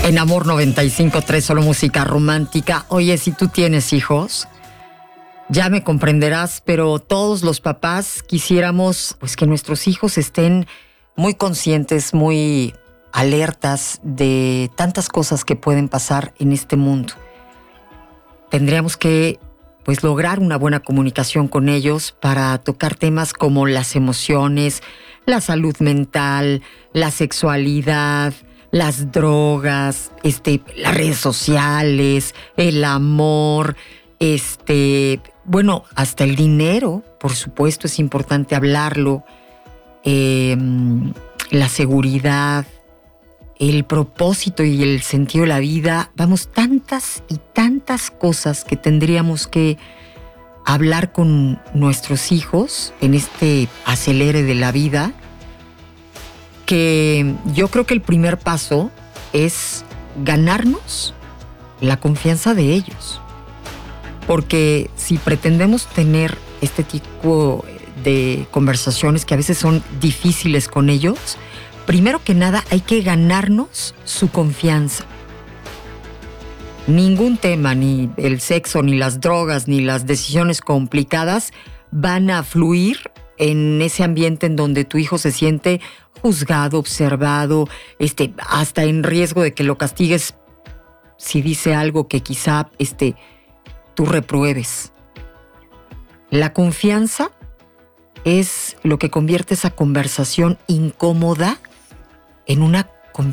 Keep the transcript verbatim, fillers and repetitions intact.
En Amor noventa y cinco punto tres, solo música romántica. Oye, si tú tienes hijos, ya me comprenderás, pero todos los papás quisiéramos pues que nuestros hijos estén muy conscientes, muy alertas de tantas cosas que pueden pasar en este mundo. Tendríamos que pues lograr una buena comunicación con ellos para tocar temas como las emociones, la salud mental, la sexualidad, las drogas, este, las redes sociales, el amor, este, bueno, hasta el dinero, por supuesto, es importante hablarlo, eh, la seguridad, el propósito y el sentido de la vida. Vamos, tantas y tantas cosas que tendríamos que hablar con nuestros hijos en este acelere de la vida, que yo creo que el primer paso es ganarnos la confianza de ellos. Porque si pretendemos tener este tipo de conversaciones que a veces son difíciles con ellos, primero que nada hay que ganarnos su confianza. Ningún tema, ni el sexo, ni las drogas, ni las decisiones complicadas van a fluir en ese ambiente en donde tu hijo se siente juzgado, observado, este, hasta en riesgo de que lo castigues si dice algo que quizá este, tú repruebes. La confianza es lo que convierte esa conversación incómoda en una